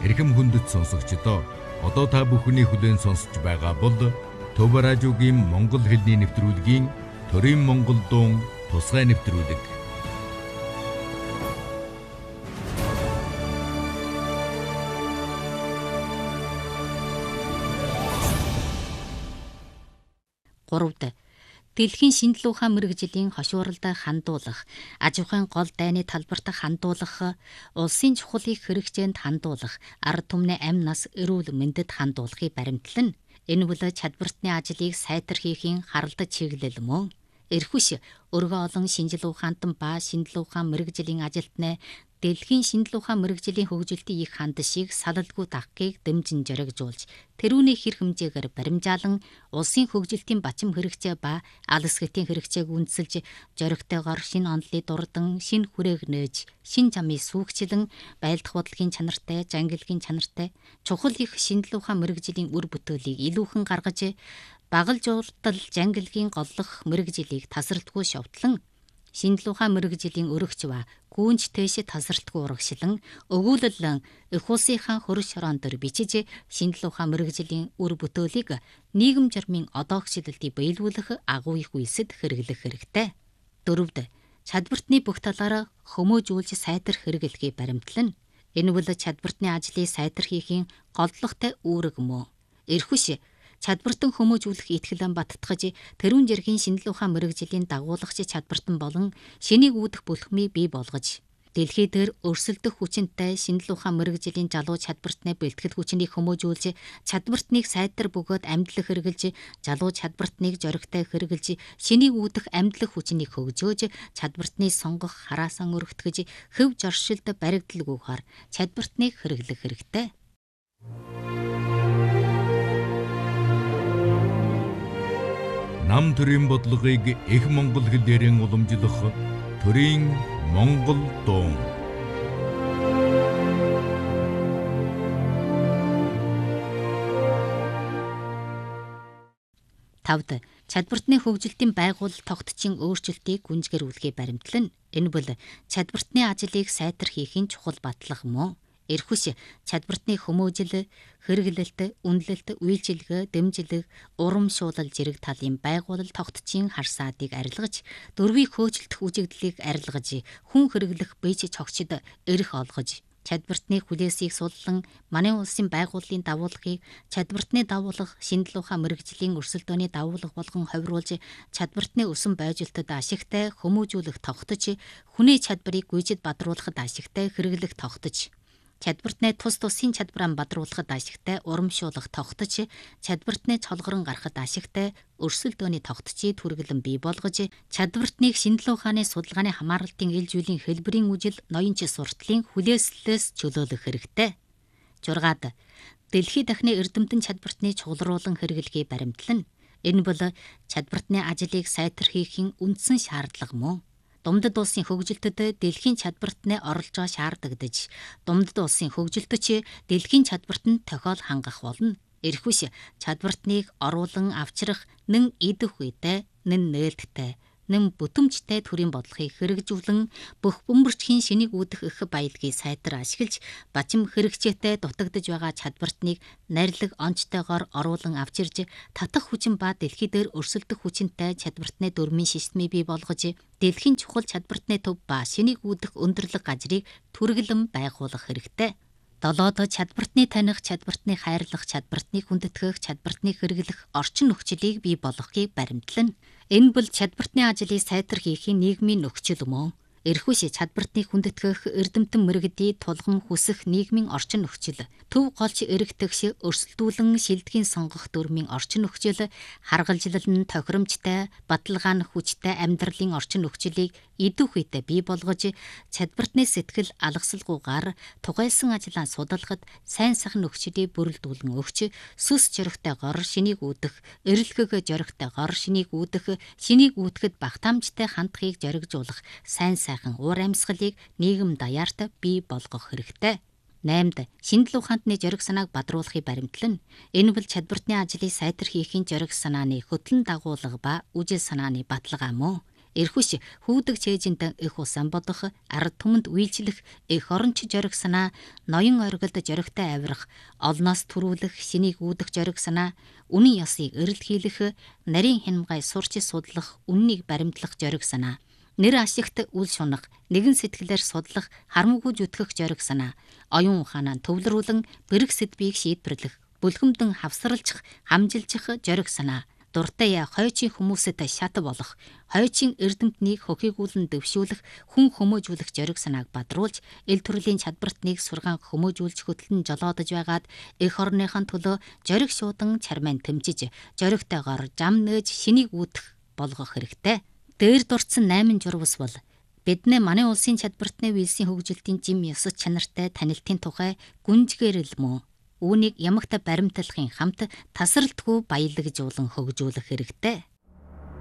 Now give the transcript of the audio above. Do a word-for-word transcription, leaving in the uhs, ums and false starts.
Эрхэм хүндэт сонсогчдоо одоо та бүхний хүлээн сонсож байгаа бол Төв радиогийн Монгол хэлний нэвтрүүлгийн Төрийн Монгол дуун тусгай нэвтрүүлэг. гуравд Дэлхийн шинжлэх ухаан мэргэжлийн хошууралд хандуулах, аж ахуйн гол дайны талбарт хандуулах, улсын чухлыг хэрэгжээнд хандуулах, ард түмний амь нас эрүүл мэндэд хандуулахыг баримтлана. Энэ бол чадвартны ажлыг сайтар хийхийн харалт чиглэл мөн. Эрхүш өргөө олон шинжлэх ухаантан ба шинжлэх ухаан мэргэжлийн ажилтнаа Дэлхийн шинжлэх ухаан мэргэжлийн хөгжилтийн их хандшийг салалгүй дагахыг дэмжин зоригжуулж, тэрүүний хэр хэмжээгээр баримжаалан улсын хөгжилтийн бачим хэрэгцээ ба алс гэтийн хэрэгцээг үндэслэж, зоригтойгоор шинэ онолыг дурдан, шинэ хүрээг нээж, шинэ замыг сүүгчлэн, байлдах бодлогын чанартай, жангилгийн чанартай, чухал их шинжлэх ухаан мэргэжлийн үр бүтээлийг илүүхэн гаргаж, багал жуултал жангилгийн голлох мэргэжлийг тасралтгүй шовтлон, шинжлэх ухаан мэргэжлийн өргөч ба гүнж тэшид тасралтгүй урагшлан өгүүлэлэн их улсынхаа хөрш шорон төр бичиж шинжлэх ухаан мэргэжлийн үр бүтээлийг нийгэм журмын одоогчлолтыг биелүүлэх агуу их үйлсэд хэрэглэх хэрэгтэй. Дөрөвд чадвартны бүх талаараа хүмүүжүүлж сайтар хэрэглэхийг баримтлана. Энэ бол чадвартны ажлыг сайтар хийхийн голдлоготой үүрэг мөн. Эрхүш чадвартан хүмүүжүүлэх итгэлэн баттгаж, тэрүүн жиргийн шинжлэх ухаан мэргэжлийн дагуулагч чадвартан болон шинийг үүдэх бүлхмийг бий болгож, дэлхий дээр өрсөлдөх хүчинтэй шинжлэх ухаан мэргэжлийн залуу чадвартны бэлтгэл хүчнийг хүмүүжүүлж, чадвартныг сайтар бөгөөд амдлах хэрэгжилж, залуу чадвартныг зоригтой хэрэгжилж, шинийг үүдэх амдлах хүчнийг хөгжөөж, чадвартныг сонгох хараасан өргөтгөж, хөв жоршилд баригдалгүйгээр чадвартныг хэрэглэх хэрэгтэй. Нам төрийн бодлогыг их монгол хэлээрэн уламжлах Төрийн Монгол дуун. Тавд чадвартны хөгжилтийн байгууллага тогтцын өөрчлөлтийг гүнзгийрүүлэхийг баримтлана. Энэ бол чадвартны ажлыг сайтар хийхийн чухал батлага мөн. Эрхүш чадвартны хүмүүжил, хэрэглэлт, үнэлэлт, үйлчилгээ, дэмжлэг, урамшуулал зэрэг талын байгууллал тогтцын харсаадыг арилгаж, дөрвийг хөөцөлдөх үжигдлийг арилгаж, хүн хэрэглэх бийж цогцод эрх олгож, чадвартны хүлээсийг суллан манай улсын байгууллагын дагуулгыг чадвартны дагуулга шинжлэх ухаан мэргэжлийн өрсөлдөөний дагуулга болгон ховируулж, чадвартны өсөн бойжилтод ашигтай хүмүүжүүлэх тогтож, хүний чадварыг гүйцэд бадруулахад ашигтай хэрэглэх тогтож, чадвартны тус тусын чадвараа бадруулахад ашигтай урамшуулах тогтож, чадвартны цолгорон гарахад ашигтай өрсөлдөөний тогтцыг түргэлэн бий болгож, чадвартныг шинжлэх ухааны судалгааны хамааралтын ил зүйлийн хэлбэрийн үжил, ноёнч суртлын хүлээслээс чөлөөлөх хэрэгтэй. Жургаад дэлхий дахны эрдэмтэн чадвартны чуулруулан хэрэглэхийг баримтлана. Энэ бол чадвартны ажлыг сайтар хийхийн үндсэн шаардлага мөн. Думдад улсын хөгжилтөд дэлхийн чадвартны оролцоо шаардагдаж, думдад улсын хөгжилтөч дэлхийн чадвартанд тохиол хангах болно. Эрхүш чадвартныг оруулан авчрах нэн идэх үедээ, нэн нээлттэй, нэн бүтэмжтэй төрийн бодлогыг хэрэгжүүлэн бүх бөмбөрчхийн шинийг үүдэх их баялагийг сайтар ашиглаж, бачим хэрэгцээтэй дутагдж байгаа чадвартныг нарилэг онцтойгоор оруулан авчирж, татах хүчин ба дэлхий дээр өрсөлдөх хүчинтэй чадвартны дөрмийн системийг бий болгож, дэлхийн чухал чадвартны төв ба шинийг үүдэх өндөрлөг газрыг түргэлэн байгуулах хэрэгтэй. Долоод чадвартны таних, чадвартны хайрлах, чадвартны хүндэтгэх, чадвартны хэрэглэх орчин нөхцөлийг бий болгохыг баримтлана. Энэ бол чадвартны ажлыг сайтар хийхийн нийгмийн нөхцөл мөн. Эрхүш чадвартны хүндэтгэх, эрдэмтэн мэргэдий тулган хүсэх нийгмийн орчин нөхцөл, төв голч эргэтгш өрсөлдүүлэн шилдгийн сонгох дөрмийн орчин нөхцөл, харгалжлал нь тохиромжтой, баталгаа нь хүчтэй амьдралын орчин нөхцөлийг идэх үедээ бий болгож, чадвартны сэтгэл алгасалгүйгээр тугайлсан ажлаа судалгад сайн сайхан нөхцөлийг бүрэлдүүлэн өгч, сүс жоригтойгоор шинийг үүдэх, эрэлхэг жоригтойгоор шинийг үүдэх, шинийг үүдэхэд багтаамжтай хандахыг зоригжуулах сайн сайхан уур амьсгалыг нийгэм даяарт бий болгох хэрэгтэй. Наймд шинжлэх ухаантны зориг санааг бадруулахыг баримтлана. Энэ бол чадвартны ажлыг сайтар хийхийн зориг санааны хөтлөн дагуулга ба үжил санааны баталгаа мөн. Эрхүс хүүдэг цээжинд их усан бодох, ард түмэнд үйлчлэх, эх оронч жориг санаа, ноён оргилд жоригтой авирах, олноос төрүүлэх, синийг үүдэх жориг санаа, үнэн ёсыг эрэлхийлэх, нарийн хянамгай сурч судлах, үннийг баримтлах жориг санаа, нэр ашигт үл шунах, нэгэн сэтгэлээр судлах, харамгүй зүтгэх жориг санаа, оюун ухаанаа төвлөрүүлэн бэрх сэдвийг шийдвэрлэх, бүлхэмдэн хавсралчих, хамжилчих жориг санаа, дуртай хойчийн хүмүүсэд шат болох, хойчийн эрдэмтнийг хөхийгүүлэн дэвшүүлэх, хүн хүмүүжүүлэх жориг санааг бадруулж, эл төрлийн чадвартныг сургаан хүмүүжүүлж хөтлөн жолоодож байгаад эх орныхон төлөө жориг шуудан чармайн тэмчиж, жоригтойгоор жам нээж шинийг үүдэх болгох хэрэгтэй. Дээр дурдсан найман журвас бол бидний манай улсын чадвартны үйлсийн хөгжилтийн жим ёсод чанартай танилтын тухай гүнзгийрэл мөн. Үүнийг ямагт баримтлахын хамт тасралтгүй баялагжуулан хөгжүүлэх хэрэгтэй.